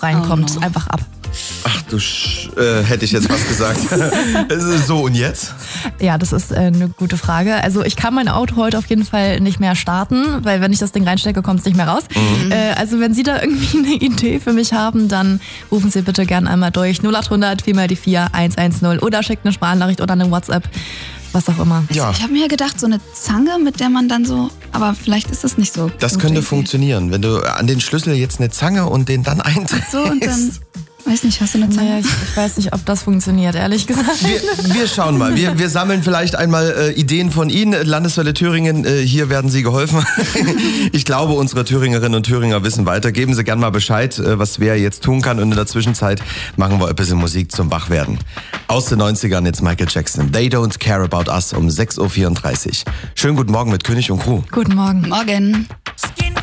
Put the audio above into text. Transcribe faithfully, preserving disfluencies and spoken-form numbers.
reinkommt, Oh no. einfach ab. Ach du, Sch äh, hätte ich jetzt was gesagt. So, und jetzt? Ja, das ist äh, eine gute Frage. Also ich kann mein Auto heute auf jeden Fall nicht mehr starten, weil wenn ich das Ding reinstecke, kommt es nicht mehr raus. Mhm. Äh, also wenn Sie da irgendwie eine Idee für mich haben, dann rufen Sie bitte gerne einmal durch null acht hundert vier mal die vier eins eins null oder schickt eine Sprachnachricht oder eine WhatsApp, was auch immer. Ja. Ich habe mir gedacht, so eine Zange, mit der man dann so, aber vielleicht ist das nicht so. Das könnte funktionieren, wenn du an den Schlüssel jetzt eine Zange und den dann einträgst. So und dann... Weiß nicht, hast du eine Zange? Naja, ich, ich weiß nicht, ob das funktioniert, ehrlich gesagt. Wir, wir schauen mal. Wir, wir sammeln vielleicht einmal äh, Ideen von Ihnen. Landeswelle Thüringen, äh, hier werden Sie geholfen. Ich glaube, unsere Thüringerinnen und Thüringer wissen weiter. Geben Sie gern mal Bescheid, äh, was wer jetzt tun kann. Und in der Zwischenzeit machen wir ein bisschen Musik zum Wachwerden. Aus den neunzigern jetzt Michael Jackson. They Don't Care About Us um sechs Uhr vierunddreißig. Schönen guten Morgen mit König und Crew. Guten Morgen. Morgen. Skin